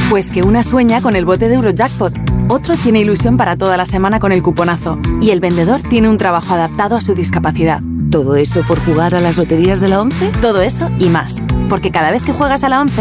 Pues que una sueña con el bote de Eurojackpot, otro tiene ilusión para toda la semana con el cuponazo y el vendedor tiene un trabajo adaptado a su discapacidad. ¿Todo eso por jugar a las loterías de la 11? Todo eso y más, porque cada vez que juegas a la 11